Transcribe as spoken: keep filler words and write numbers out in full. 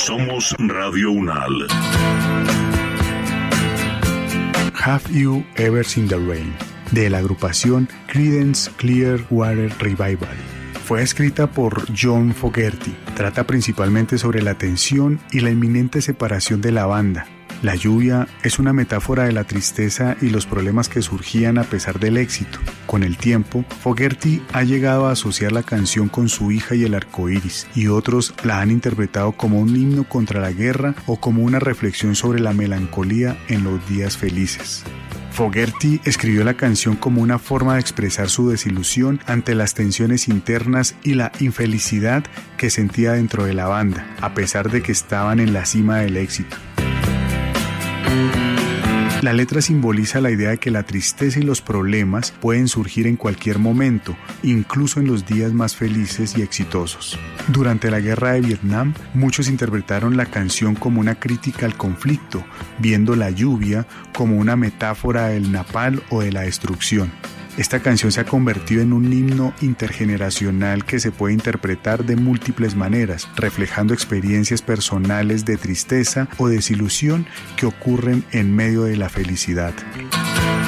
Somos Radio Unal. Have You Ever Seen the Rain, de la agrupación Creedence Clearwater Revival. Fue escrita por John Fogerty. Trata principalmente sobre la tensión y la inminente separación de la banda. La lluvia es una metáfora de la tristeza y los problemas que surgían a pesar del éxito. Con el tiempo, Fogerty ha llegado a asociar la canción con su hija y el arco iris, y otros la han interpretado como un himno contra la guerra o como una reflexión sobre la melancolía en los días felices. Fogerty escribió la canción como una forma de expresar su desilusión ante las tensiones internas y la infelicidad que sentía dentro de la banda, a pesar de que estaban en la cima del éxito. La letra simboliza la idea de que la tristeza y los problemas pueden surgir en cualquier momento, incluso en los días más felices y exitosos. Durante la guerra de Vietnam, muchos interpretaron la canción como una crítica al conflicto, viendo la lluvia como una metáfora del napalm o de la destrucción. Esta canción se ha convertido en un himno intergeneracional que se puede interpretar de múltiples maneras, reflejando experiencias personales de tristeza o desilusión que ocurren en medio de la felicidad.